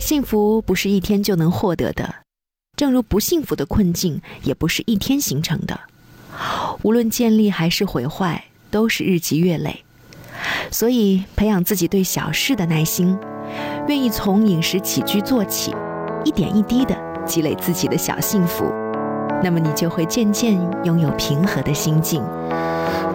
幸福不是一天就能获得的，正如不幸福的困境也不是一天形成的。无论建立还是毁坏，都是日积月累。所以培养自己对小事的耐心，愿意从饮食起居做起，一点一滴地积累自己的小幸福，那么你就会渐渐拥有平和的心境。